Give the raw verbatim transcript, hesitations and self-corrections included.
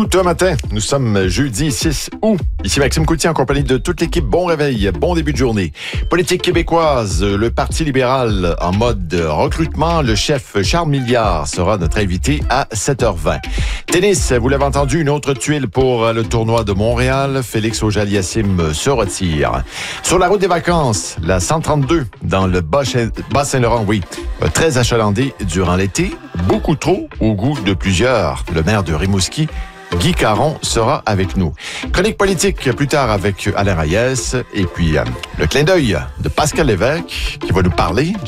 Tout un matin, nous sommes jeudi six août. Ici Maxime Coutier en compagnie de toute l'équipe. Bon réveil, bon début de journée. Politique québécoise, le Parti libéral en mode recrutement. Le chef Charles Milliard sera notre invité à sept heures vingt. Tennis, vous l'avez entendu, une autre tuile pour le tournoi de Montréal. Félix Auger-Aliassime se retire. Sur la route des vacances, la cent trente-deux dans le Bas-Saint-Laurent, oui, très achalandé durant l'été. Beaucoup trop au goût de plusieurs. Le maire de Rimouski, Guy Caron, sera avec nous. Chronique politique plus tard avec Alain Reyes. Et puis, euh, le clin d'œil de Pascal Lévesque qui va nous parler